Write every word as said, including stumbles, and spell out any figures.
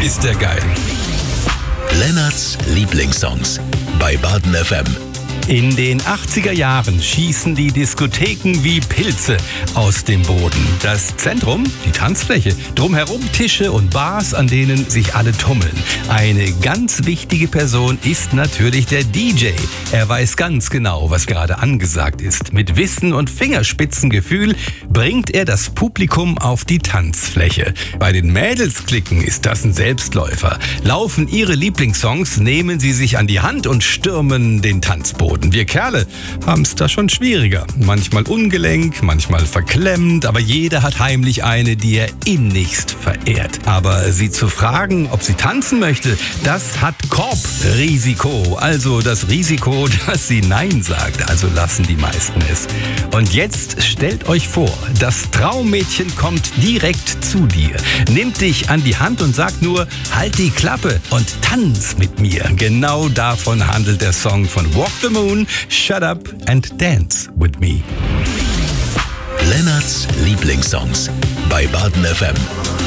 ist der geil. Lennarts Lieblingssongs bei Baden F M. In den achtziger Jahren schießen die Diskotheken wie Pilze aus dem Boden. Das Zentrum, die Tanzfläche, drumherum Tische und Bars, an denen sich alle tummeln. Eine ganz wichtige Person ist natürlich der D J. Er weiß ganz genau, was gerade angesagt ist. Mit Wissen und Fingerspitzengefühl bringt er das Publikum auf die Tanzfläche. Bei den Mädelsklicken ist das ein Selbstläufer. Laufen ihre Lieblingssongs, nehmen sie sich an die Hand und stürmen den Tanzboden. Wir Kerle haben es da schon schwieriger. Manchmal ungelenk, manchmal verklemmt, aber jeder hat heimlich eine, die er innigst verehrt. Aber sie zu fragen, ob sie tanzen möchte, das hat Korbrisiko. Also das Risiko, dass sie Nein sagt. Also lassen die meisten es. Und jetzt stellt euch vor, das Traummädchen kommt direkt zu dir, nimmt dich an die Hand und sagt nur, halt die Klappe und tanz mit mir. Genau davon handelt der Song von Walk the Moon, Shut Up and Dance with Me. Lennarts Lieblingssongs bei Baden F M.